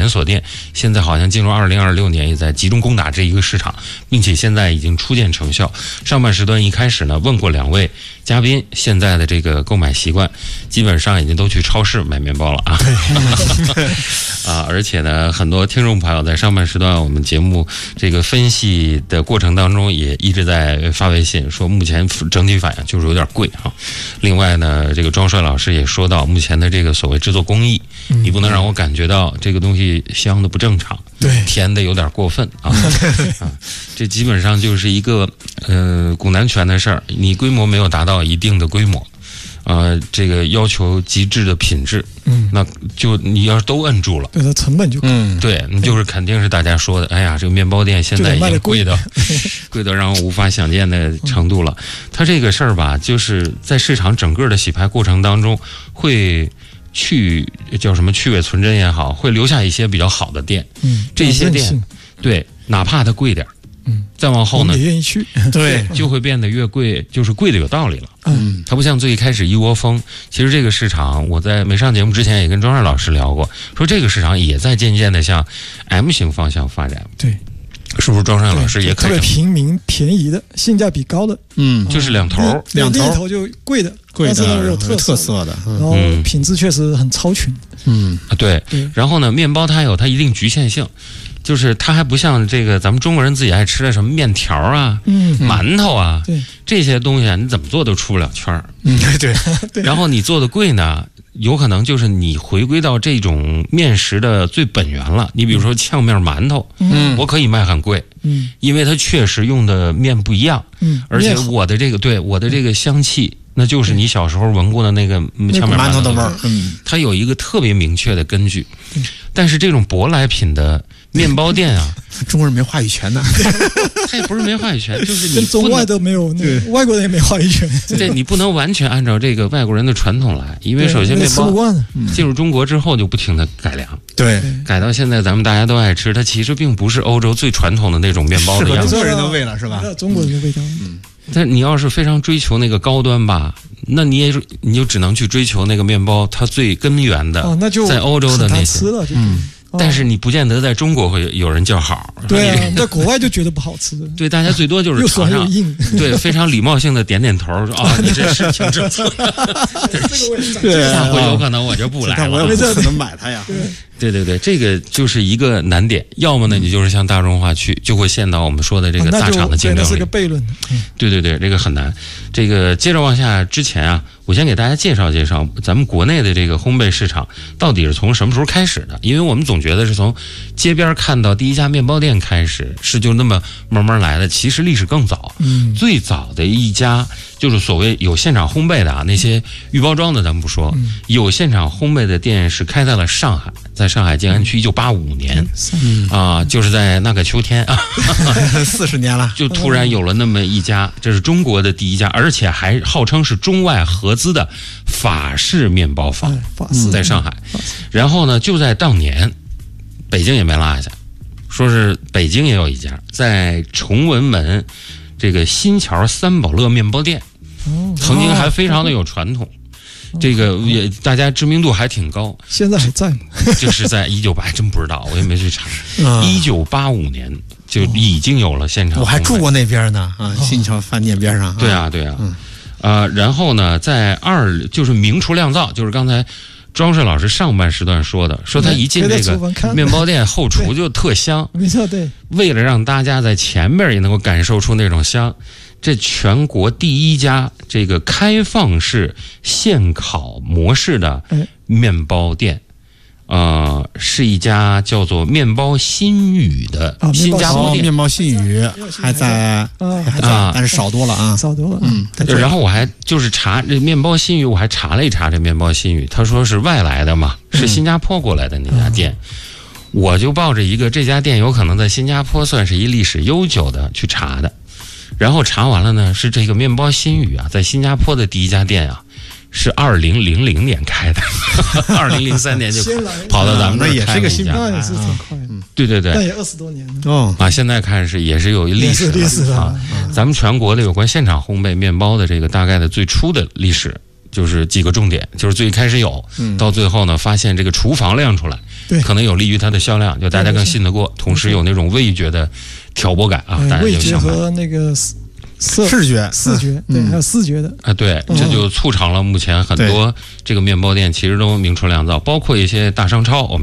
连锁店，现在好像进入2026年也在集中攻打这一个市场，并且现在已经初见成效。上半时段一开始呢，问过2位嘉宾现在的这个购买习惯，基本上已经都去超市买面包了啊。而且呢，很多听众朋友在上半时段我们节目这个分析的过程当中，也一直在发微信说，目前整体反应就是有点贵啊。另外呢，这个庄帅老师也说到，目前的这个所谓制作工艺，你不能让我感觉到这个东西香的不正常， 对， 甜的有点过分啊。这基本上就是一个古难全的事儿，你规模没有达到一定的规模。这个要求极致的品质，那就你要是都摁住了， 对，它成本就对，你就是肯定是大家说的，哎呀，这个面包店现在已经贵到让我无法想见的程度了。它这个事儿吧，就是在市场整个的洗牌过程当中，会去伪存真也好，会留下一些比较好的店，这些店，对，哪怕它贵点。再往后呢， 也愿意去， 对， 就会变得越贵，就是贵的有道理了。它不像最一开始一窝蜂。其实这个市场，我在没上节目之前也跟庄帅老师聊过，说这个市场也在渐渐的向 M 型方向发展。 对， 是不是庄帅老师也可以？ 特别平民、便宜的、性价比高的， 就是两头， 另一头就贵的，但是有特色的，然后品质确实很超群。 对。然后呢，面包它有它一定局限性。就是它还不像这个咱们中国人自己爱吃的什么面条啊、馒头啊，这些东西啊，你怎么做都出不了圈儿。 对。 然后你做的贵呢，有可能就是你回归到这种面食的最本源了。你比如说炝面馒头，我可以卖很贵，因为它确实用的面不一样，而且我的这个香气。那就是你小时候闻过的那个炝面馒头的味儿，它有一个特别明确的根据。但是这种舶来品的面包店啊， 中国人没话语权呢。 它也不是没话语权，就是你中外都没有，外国人也没话语权。 对，你不能完全按照这个外国人的传统来，因为首先面包进入中国之后就不停的改良， 对， 改到现在咱们大家都爱吃，它其实并不是欧洲最传统的那种面包的样子， 中国人的味了是吧？ 中国人的味道。 但你要是非常追求那个高端吧，那你就只能去追求那个面包它最根源的， 那就在欧洲的那些。 但是你不见得在中国会有人叫好。 对啊，在国外就觉得不好吃。 对，大家最多就是尝尝，对，非常礼貌性的点头，说啊，你这是挺正宗。 对， 下回有可能我就不来了。 但我也不可能买它呀。 对，这个就是一个难点。要么呢，你就是向大众化去，就会陷到我们说的这个大厂的竞争力。 那是个悖论。 对，这个很难。这个接着往下之前啊，我先给大家介绍介绍咱们国内的这个烘焙市场到底是从什么时候开始的。因为我们总觉得是从街边看到第一家面包店开始，是就那么慢慢来的。其实历史更早，最早的一家就是所谓有现场烘焙的啊，那些预包装的咱们不说，有现场烘焙的店是开在了上海，在上海静安区1985年就是在那个秋天啊 ，40年了， 就突然有了那么一家，这是中国的第一家，而且还号称是中外合资的法式面包坊，在上海。然后呢，就在当年，北京也没落下，说是北京也有一家，在崇文门这个新桥三宝乐面包店，曾经还非常的有传统。这个也大家知名度还挺高， 现在还在吗？ 就是在1980，还真不知道，我也没去查。1985年就已经有了现场， 我还住过那边呢新桥饭店边上。 对啊，然后呢，在就是明厨酿造，就是刚才庄帅老师上半时段说的，说他一进这个面包店，后厨就特香。 没错，对。 为了让大家在前面也能够感受出那种香。这全国第一家这个开放式现烤模式的面包店，是一家叫做面包新语的新加坡店。 面包新语还在，但是少多了啊， 少多了。 然后我还就是查这面包新语，我还查了一查这面包新语，他说是外来的嘛，是新加坡过来的那家店。我就抱着一个这家店有可能在新加坡算是一历史悠久的去查的。然后查完了呢，是这个面包新语啊，在新加坡的第一家店啊，是2000年开的，2003年就跑到咱们这儿开了一家， 那也是挺快的。 对， 但也20多年了。 现在看也是有历史了啊。咱们全国的有关现场烘焙面包的这个大概的最初的历史， 就是几个重点，就是最开始有，到最后呢，发现这个厨房亮出来，可能有利于它的销量，就大家更信得过，同时有那种味觉的挑拨感啊，大家就想买。 味觉和那个视觉， 对，还有视觉的啊，对，这就促成了目前很多这个面包店其实都名垂两噪，包括一些大商超。